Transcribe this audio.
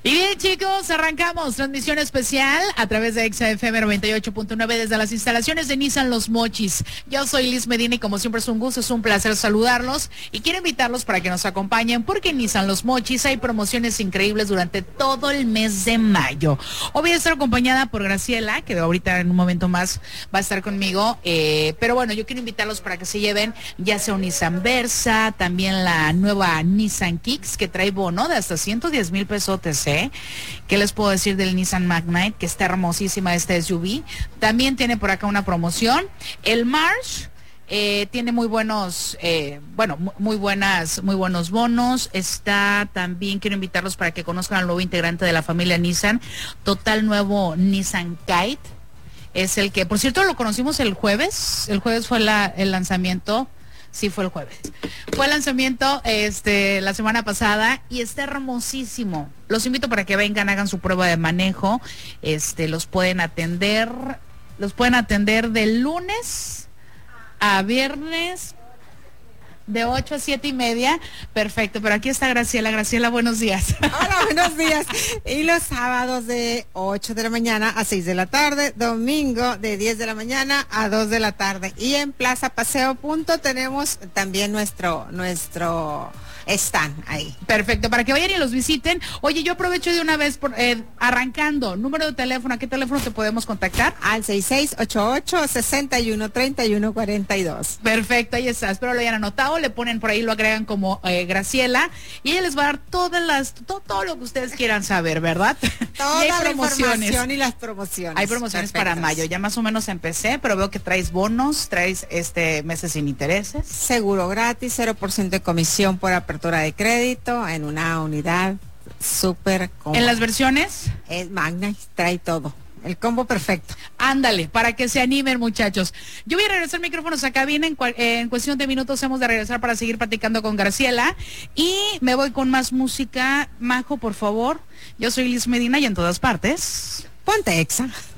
Y bien, chicos, arrancamos transmisión especial a través de XFM 98.9 desde las instalaciones de Nissan Los Mochis. Yo soy Liz Medina y como siempre es un gusto, es un placer saludarlos y quiero invitarlos para que nos acompañen porque en Nissan Los Mochis hay promociones increíbles durante todo el mes de mayo. Hoy voy a estar acompañada por Graciela, que ahorita en un momento más va a estar conmigo, pero bueno, yo quiero invitarlos para que se lleven ya sea un Nissan Versa, también la nueva Nissan Kicks que trae bono de hasta 110,000 pesotes, ¿eh? ¿Qué les puedo decir del Nissan Magnite? Que está hermosísima esta SUV. También tiene por acá una promoción. El March tiene muy buenos, muy buenos bonos. Está también, quiero invitarlos para que conozcan al nuevo integrante de la familia Nissan, total nuevo Nissan Kite. Es el que, por cierto, lo conocimos el jueves. El jueves fue el lanzamiento. Sí, fue el jueves. Fue el lanzamiento la semana pasada y está hermosísimo. Los invito para que vengan, hagan su prueba de manejo. Los pueden atender de lunes a viernes de 8 a 7:30. Perfecto, pero aquí está Graciela. Graciela, buenos días. Hola, buenos días. Y los sábados de 8 de la mañana a 6 de la tarde, domingo de 10 de la mañana a 2 de la tarde. Y en Plaza Paseo Punto tenemos también nuestro stand ahí. Perfecto, para que vayan y los visiten. Oye, yo aprovecho de una vez arrancando, número de teléfono, ¿a qué teléfono te podemos contactar? Al 6688-613142. Perfecto, ahí está, espero lo hayan anotado, le ponen por ahí, lo agregan como Graciela, y ella les va a dar todo lo que ustedes quieran saber, ¿verdad? Toda y hay la información y las promociones. Hay promociones perfectas para mayo, ya más o menos empecé, pero veo que traes bonos, traes meses sin intereses. Seguro gratis, 0% de comisión por apertura de crédito en una unidad súper cómoda. ¿En las versiones? El Magnite trae todo. El combo perfecto. Ándale, para que se animen, muchachos. Yo voy a regresar micrófonos a cabina. En cuestión de minutos hemos de regresar para seguir platicando con Graciela. Y me voy con más música. Majo, por favor. Yo soy Liz Medina y en todas partes. Ponte Exa.